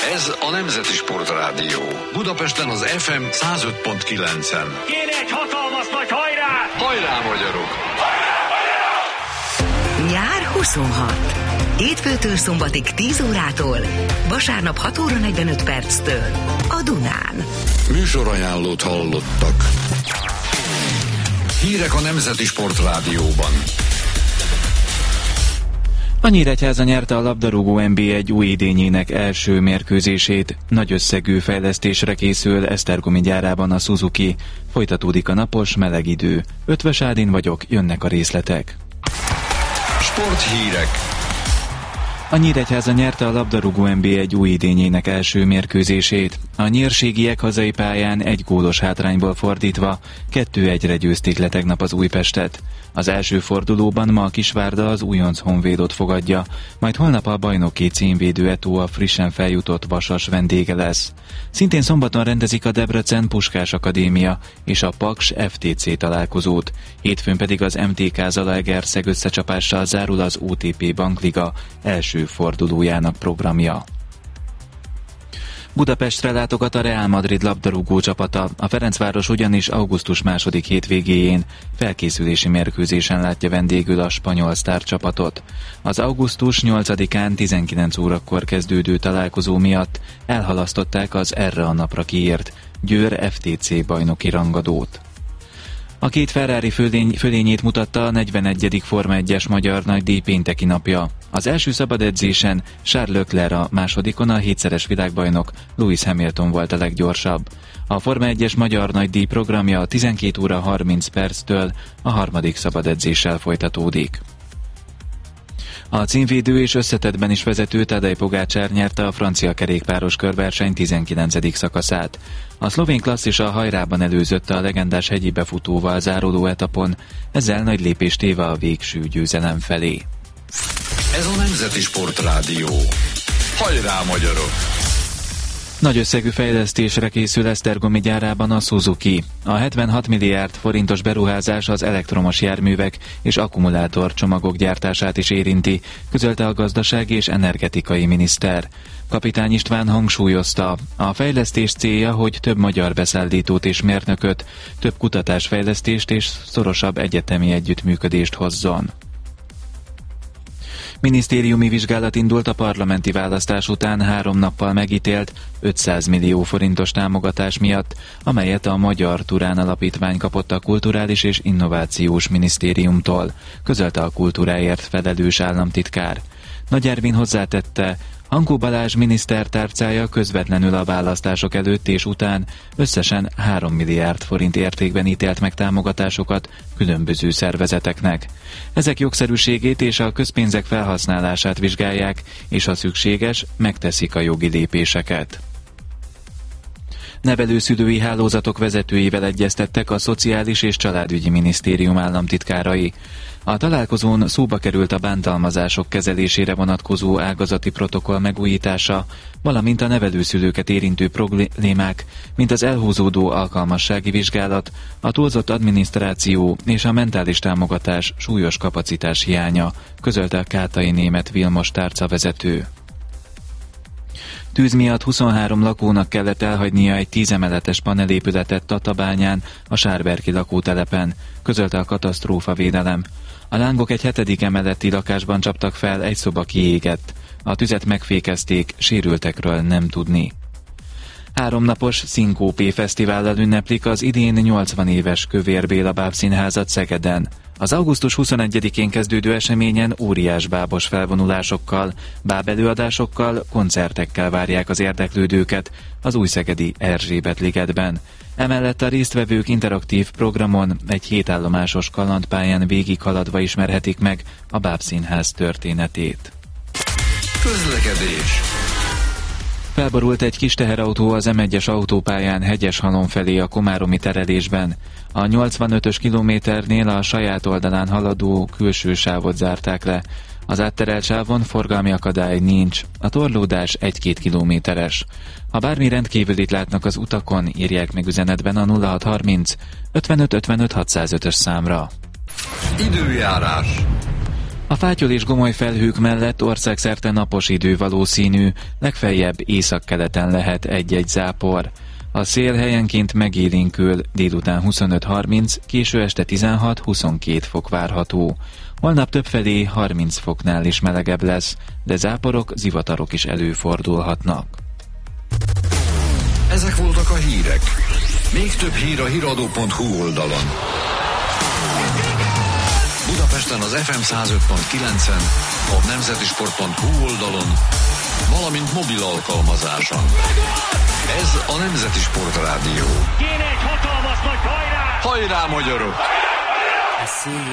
Ez a Nemzeti Sportrádió. Budapesten az FM 105.9-en. Kéne egy hatalmas nagy hajrá! Hajrá, magyarok! Nyár 26. Hétfőtől szombatig 10 órától, vasárnap 6 óra 45 perctől a Dunán. Műsorajánlót hallottak. Hírek a Nemzeti Sportrádióban. A Nyíregyháza nyerte a labdarúgó NB1 új idényének első mérkőzését. Nagy összegű fejlesztésre készül Esztergomi gyárában a Suzuki. Folytatódik a napos, meleg idő. Ötvös Ádin vagyok, jönnek a részletek. Sporthírek. A Nyíregyháza nyerte a labdarúgó NB1 új idényének első mérkőzését. A nyírségiek hazai pályán 1 gólos hátrányból fordítva 2-1-re győzték le tegnap az Újpestet. Az első fordulóban ma a Kisvárda az újonc Honvédot fogadja, majd holnap a bajnoki címvédő Eto a frissen feljutott Vasas vendége lesz. Szintén szombaton rendezik a Debrecen Puskás Akadémia és a Paks FTC találkozót. Hétfőn pedig az MTK Zalaegerszeg összecsapással zárul az OTP Bankliga első fordulójának programja. Budapestre látogat a Real Madrid labdarúgó csapata, a Ferencváros ugyanis augusztus 2. hétvégéjén felkészülési mérkőzésen látja vendégül a spanyol sztárcsapatot. Az augusztus 8-án 19 órakor kezdődő találkozó miatt elhalasztották az erre a napra kiírt Győr FTC bajnoki rangadót. A két Ferrari fölényét mutatta a 41. Forma 1-es magyar nagydíj pénteki napja. Az első szabad edzésen Charles Leclerc, a másodikon a 7-szeres világbajnok Lewis Hamilton volt a leggyorsabb. A Forma 1-es magyar nagydíj programja 12 óra 30 perctől a harmadik szabad edzéssel folytatódik. A címvédő és összetettben is vezető Tadej Pogačar nyerte a francia kerékpáros körverseny 19. szakaszát. A szlovén klasszisa hajrában előzötte a legendás hegyi befutóval záruló etapon, ezzel nagy lépést téve a végső győzelem felé. Ez a Nemzeti Sportrádió. Hajrá, magyarok! Nagy összegű fejlesztésre készül Esztergomi gyárában a Suzuki. A 76 milliárd forintos beruházás az elektromos járművek és akkumulátorcsomagok gyártását is érinti, közölte a gazdasági és energetikai miniszter. Kapitány István hangsúlyozta, a fejlesztés célja, hogy több magyar beszállítót és mérnököt, több kutatásfejlesztést és szorosabb egyetemi együttműködést hozzon. Minisztériumi vizsgálat indult a parlamenti választás után 3 nappal megítélt 500 millió forintos támogatás miatt, amelyet a Magyar Turán Alapítvány kapott a Kulturális és Innovációs Minisztériumtól, közölte a kultúráért felelős államtitkár. Nagy Ervin hozzátette, Hankó Balázs miniszter tárcája közvetlenül a választások előtt és után összesen 3 milliárd forint értékben ítélt meg támogatásokat különböző szervezeteknek. Ezek jogszerűségét és a közpénzek felhasználását vizsgálják, és ha szükséges, megteszik a jogi lépéseket. Nevelőszülői hálózatok vezetőivel egyeztettek a Szociális és Családügyi Minisztérium államtitkárai. A találkozón szóba került a bántalmazások kezelésére vonatkozó ágazati protokoll megújítása, valamint a nevelőszülőket érintő problémák, mint az elhúzódó alkalmassági vizsgálat, a túlzott adminisztráció és a mentális támogatás súlyos kapacitás hiánya, közölte a Kátai Német Vilmos tárcavezető. Tűz miatt 23 lakónak kellett elhagynia egy 10 emeletes panelépületet Tatabányán, a Sárberki lakótelepen, közölte a katasztrófavédelem. A lángok egy 7. emeleti lakásban csaptak fel, egy szoba kiégett. A tüzet megfékezték, sérültekről nem tudni. 3 napos Szinkópé fesztivállal ünneplik az idén 80 éves Kövér Béla bábszínházat Szegeden. Az augusztus 21-én kezdődő eseményen óriás bábos felvonulásokkal, bábelőadásokkal, koncertekkel várják az érdeklődőket az újszegedi Erzsébet-ligetben. Emellett a résztvevők interaktív programon egy 7 állomásos kalandpályán végighaladva ismerhetik meg a bábszínház történetét. Közlekedés. Felborult egy kis teherautó az M1-es autópályán Hegyeshalom felé a komáromi terelésben. A 85-ös kilométernél a saját oldalán haladó külső sávot zárták le. Az átterelt sávon forgalmi akadály nincs, a torlódás 1-2 kilométeres. Ha bármi rendkívülit látnak az utakon, írják meg üzenetben a 0630 55 55 605-ös számra. Időjárás. A fátyol és gomoly felhők mellett országszerte napos idő valószínű, legfeljebb északkeleten lehet egy-egy zápor. A szél helyenként megélénkül, délután 25-30, késő este 16-22 fok várható. Holnap többfelé 30 foknál is melegebb lesz, de záporok, zivatarok is előfordulhatnak. Ezek voltak a hírek. Még több hír a hiradó.hu oldalon. Budapesten az FM 105.9-en, a nemzetisport.hu oldalon, valamint mobil alkalmazáson. Ez a Nemzeti Sportrádió. Kéne egy hatalmas nagy hajrá! Hajrá, magyarok!